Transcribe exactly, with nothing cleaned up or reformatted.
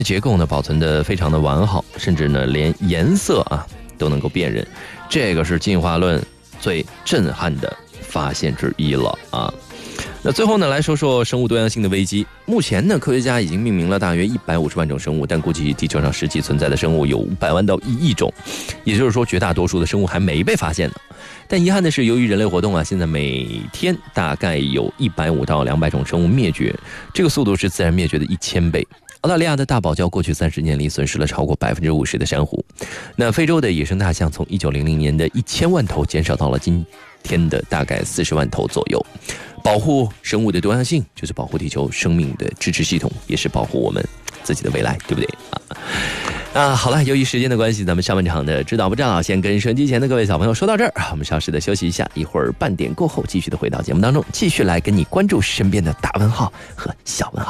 结构呢保存得非常的完好，甚至呢连颜色啊都能够辨认，这个是进化论最震撼的发现之一了啊。那最后呢，来说说生物多样性的危机。目前呢，科学家已经命名了大约一百五十万种生物，但估计地球上实际存在的生物有五百万到一亿种，也就是说，绝大多数的生物还没被发现呢。但遗憾的是，由于人类活动啊，现在每天大概有一百五到两百种生物灭绝，这个速度是自然灭绝的一千倍。澳大利亚的大堡礁过去三十年里损失了超过百分之五十的珊瑚。那非洲的野生大象从一九零零年的一千万头减少到了今天的大概四十万头左右。保护生物的多样性，就是保护地球生命的支持系统，也是保护我们自己的未来，对不对啊？啊，好了，由于时间的关系，咱们上半场的知道不知道，先跟收音机前的各位小朋友说到这儿，我们稍事的休息一下，一会儿半点过后继续的回到节目当中，继续来跟你关注身边的大问号和小问号。